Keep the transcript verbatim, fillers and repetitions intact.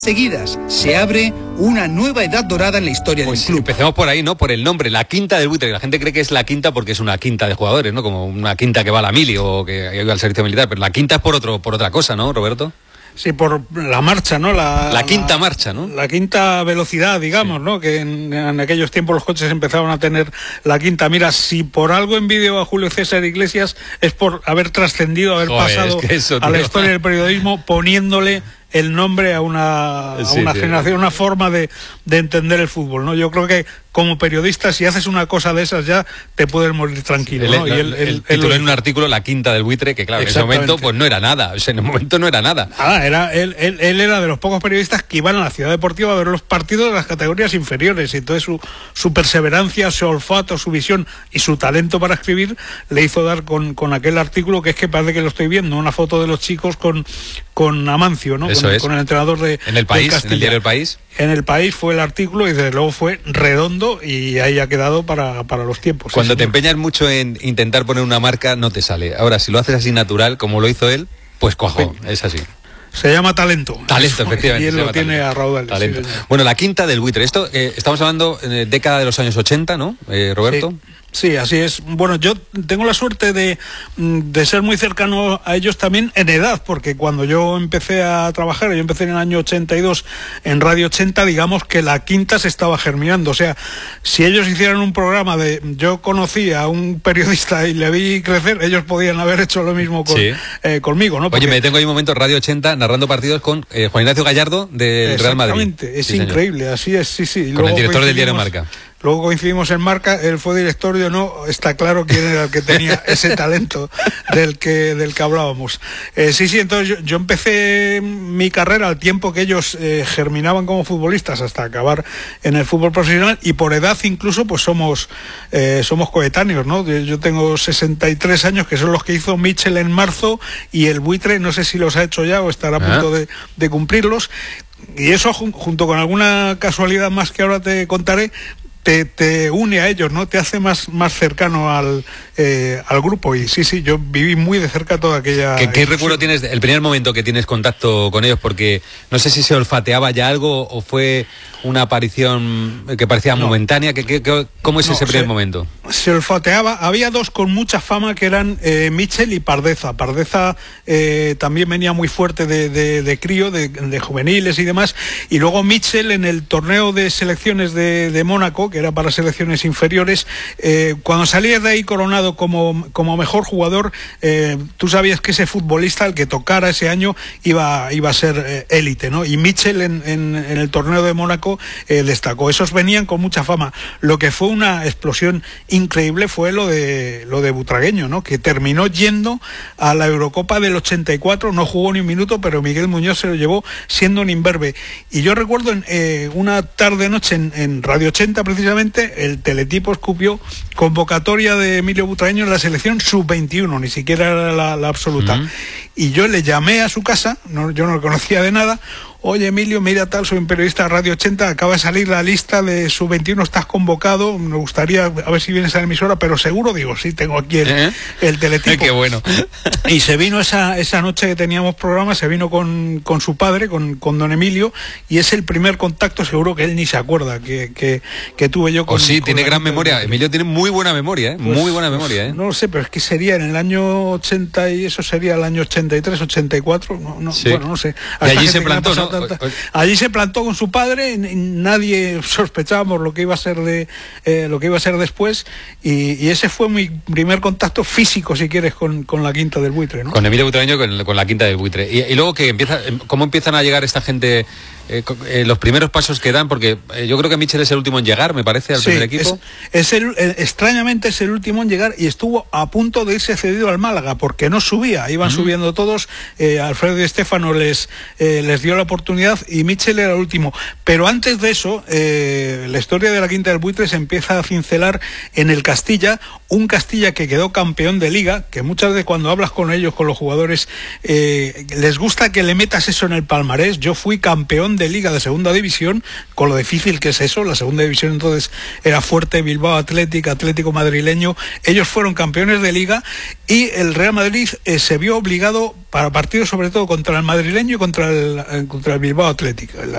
seguidas. Se abre una nueva edad dorada en la historia pues del club. Empecemos por ahí, ¿no? Por el nombre, la Quinta del Buitre. La gente cree que es la quinta porque es una quinta de jugadores, ¿no? Como una quinta que va a la mili o que va al servicio militar. Pero la quinta es por otro, por otra cosa, ¿no, Roberto? Sí, por la marcha, ¿no? La, la quinta la, marcha, ¿no? La quinta velocidad, digamos, sí. ¿no? Que en, en aquellos tiempos los coches empezaban a tener la quinta. Mira, si por algo envidio a Julio César Iglesias es por haber trascendido, haber Joder, pasado es que eso, a la historia del periodismo poniéndole el nombre a una, a sí, una generación, una forma de, de entender el fútbol, ¿no? Yo creo que como periodista, si haces una cosa de esas ya te puedes morir tranquilo, el, ¿no? El, y él, él, él tituló en un artículo La Quinta del Buitre, que claro, en ese momento pues no era nada, o sea, en el momento no era nada. Ah, era, él, él, él era de los pocos periodistas que iban a la Ciudad Deportiva a ver los partidos de las categorías inferiores, y entonces su, su perseverancia, su olfato, su visión y su talento para escribir le hizo dar con, con aquel artículo que es que parece que lo estoy viendo, una foto de los chicos con, con Amancio, ¿no? Eso con, es. con el entrenador de En el País, en el diario El País. En El País fue el artículo y desde luego fue redondo y ahí ha quedado para, para los tiempos. Cuando sí, te empeñas mucho en intentar poner una marca no te sale. Ahora, si lo haces así natural, como lo hizo él, pues cuajo, sí. Es así. Se llama talento. Talento, efectivamente. Y él lo tiene a raudales. Talento. Sí, bueno, La Quinta del Buitre. Esto, eh, estamos hablando de eh, década de los años ochenta, ¿no, eh, Roberto? Sí. Sí, así es. Bueno, yo tengo la suerte de, de ser muy cercano a ellos también en edad, porque cuando yo empecé a trabajar, yo empecé en el año ochenta y dos en Radio ochenta, digamos que la quinta se estaba germinando. O sea, si ellos hicieran un programa de yo conocí a un periodista y le vi crecer, ellos podían haber hecho lo mismo con, sí. eh, conmigo, ¿no? Porque... Oye, me detengo ahí un momento, Radio ochenta, narrando partidos con eh, Juan Ignacio Gallardo del Real Madrid. Exactamente, es sí, increíble, señor. Así es, sí, sí. Con Luego el director del diario Marca. Luego coincidimos en Marca, él fue director, yo no, está claro quién era el que tenía ese talento del que del que hablábamos. Eh, sí, sí, entonces yo, yo empecé mi carrera al tiempo que ellos eh, germinaban como futbolistas hasta acabar en el fútbol profesional, y por edad incluso pues somos eh, somos coetáneos, ¿no? Yo tengo sesenta y tres años, que son los que hizo Mitchell en marzo, y el Buitre no sé si los ha hecho ya o estará a punto de, de cumplirlos, y eso junto con alguna casualidad más que ahora te contaré, Te, te une a ellos, ¿no? Te hace más, más cercano al, eh, al grupo. Y sí, sí, yo viví muy de cerca toda aquella... ¿Qué, qué recuerdo tienes el primer momento que tienes contacto con ellos? Porque no sé si se olfateaba ya algo o fue una aparición que parecía no. momentánea. ¿Qué, qué, qué, ¿Cómo es no, ese primer se, momento? Se olfateaba. Había dos con mucha fama que eran eh, Mitchell y Pardeza. Pardeza eh, también venía muy fuerte de, de, de crío, de, de juveniles y demás. Y luego Mitchell en el torneo de selecciones de, de Mónaco, que era para selecciones inferiores, eh, cuando salías de ahí coronado como, como mejor jugador, eh, tú sabías que ese futbolista, el que tocara ese año, iba, iba a ser élite, eh, ¿no? Y Mitchell en, en, en el torneo de Mónaco eh, destacó. Esos venían con mucha fama. Lo que fue una explosión increíble fue lo de lo de Butragueño, ¿no? Que terminó yendo a la Eurocopa del ochenta y cuatro, no jugó ni un minuto, pero Miguel Muñoz se lo llevó siendo un imberbe. Y yo recuerdo en, eh, una tarde-noche en, en Radio ochenta, precisamente, el teletipo escupió convocatoria de Emilio Butragueño en la selección sub veintiuno, ni siquiera era la, la absoluta. Uh-huh. Y yo le llamé a su casa, no, yo no lo conocía de nada. Oye, Emilio, mira tal, soy un periodista de Radio ochenta, acaba de salir la lista de sub veintiuno, estás convocado, me gustaría a ver si vienes a la emisora, pero seguro, digo, sí, tengo aquí el, ¿Eh? el teletipo. Qué bueno. Y se vino esa, esa noche que teníamos programa, se vino con, con su padre, con, con don Emilio, y es el primer contacto, seguro que él ni se acuerda, que, que, que tuve yo con... Oh, sí, con tiene gran memoria, de... Emilio tiene muy buena memoria, ¿eh? Pues, muy buena memoria, ¿eh? No lo sé, pero es que sería en el año ochenta, y eso sería el año ochenta y tres, ochenta y cuatro, no, no, sí. Bueno, no sé. Y allí se plantó, ¿no? Tanta... Allí se plantó con su padre, nadie sospechábamos lo que iba a ser de eh, lo que iba a ser después, y, y ese fue mi primer contacto físico, si quieres, con, con la Quinta del Buitre, ¿no? Con Emilio Butragueño, con, con la Quinta del Buitre. Y, y luego que empieza, ¿cómo empiezan a llegar esta gente? Eh, eh, los primeros pasos que dan, porque eh, yo creo que Mitchell es el último en llegar, me parece, al sí, primer equipo. Es, es el, el, extrañamente es el último en llegar, y estuvo a punto de irse cedido al Málaga, porque no subía, iban mm. subiendo todos, eh, Alfredo Di Stéfano les, eh, les dio la oportunidad, y Mitchell era el último. Pero antes de eso, eh, la historia de la Quinta del Buitre se empieza a cincelar en el Castilla, un Castilla que quedó campeón de Liga, que muchas veces cuando hablas con ellos, con los jugadores, eh, les gusta que le metas eso en el palmarés. Yo fui campeón de Liga de segunda división, con lo difícil que es eso. La segunda división entonces era fuerte, Bilbao Athletic, Atlético Madrileño. Ellos fueron campeones de Liga y el Real Madrid eh, se vio obligado para partidos sobre todo contra el madrileño y contra el, eh, contra el Bilbao Athletic.